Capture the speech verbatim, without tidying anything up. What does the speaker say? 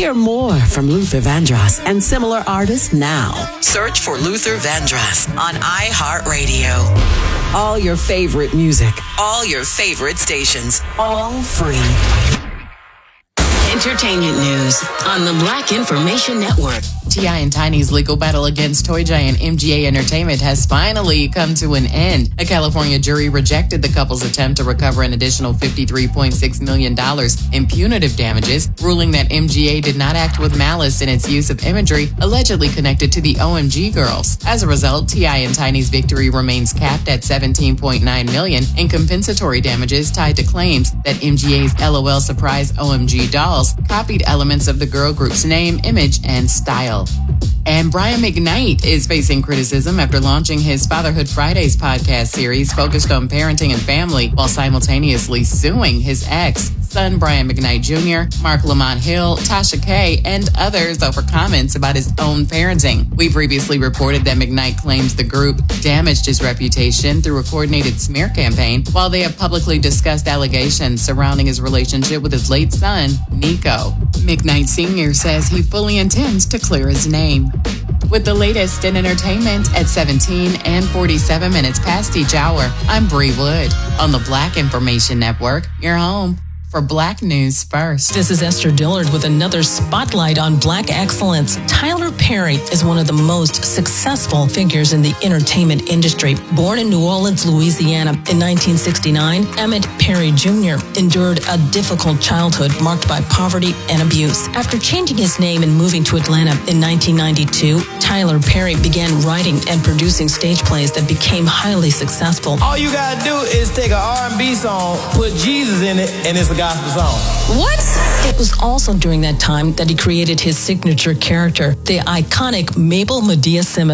Hear more from Luther Vandross and similar artists now. Search for Luther Vandross on iHeartRadio. All your favorite music, all your favorite stations, all free. Entertainment news on the Black Information Network. T I and Tiny's legal battle against toy giant M G A Entertainment has finally come to an end. A California jury rejected the couple's attempt to recover an additional fifty-three point six million dollars in punitive damages, ruling that M G A did not act with malice in its use of imagery allegedly connected to the O M G girls. As a result, T I and Tiny's victory remains capped at seventeen point nine million dollars in compensatory damages tied to claims that M G A's LOL Surprise O M G dolls copied elements of the girl group's name, image, and style. And Brian McKnight is facing criticism after launching his Fatherhood Fridays podcast series focused on parenting and family while simultaneously suing his ex, son Brian McKnight Junior, Mark Lamont Hill, Tasha K, and others over comments about his own parenting. We previously reported that McKnight claims the group damaged his reputation through a coordinated smear campaign, while they have publicly discussed allegations surrounding his relationship with his late son, Nico. McKnight Senior says he fully intends to clear his name. With the latest in entertainment at seventeen and forty-seven minutes past each hour, I'm Bree Wood on the Black Information Network, your home for Black News First. This is Esther Dillard with another spotlight on Black excellence. Tyler Perry is one of the most successful figures in the entertainment industry. Born in New Orleans, Louisiana in nineteen sixty-nine, Emmett Perry Junior endured a difficult childhood marked by poverty and abuse. After changing his name and moving to Atlanta in nineteen ninety-two, Tyler Perry began writing and producing stage plays that became highly successful. All you gotta do is take an R and B song, put Jesus in it, and it's a gospel song. What? It was also during that time that he created his signature character, the iconic Mabel Medea Simmons.